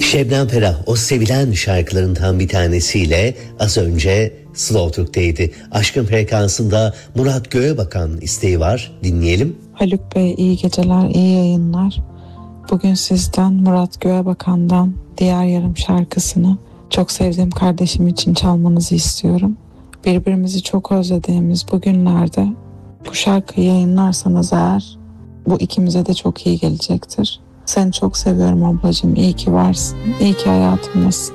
Şebnem Ferah o sevilen şarkılarından bir tanesiyle az önce Slow Türk'teydi. Aşkın Frekansı'nda Murat Göğebakan isteği var. Dinleyelim. Haluk Bey iyi geceler, iyi yayınlar. Bugün sizden Murat Göğebakan'dan Diğer Yarım şarkısını çok sevdiğim kardeşim için çalmanızı istiyorum. Birbirimizi çok özlediğimiz bu günlerde bu şarkıyı yayınlarsanız eğer bu ikimize de çok iyi gelecektir. Seni çok seviyorum ablacığım. İyi ki varsın. İyi ki hayatımdasın.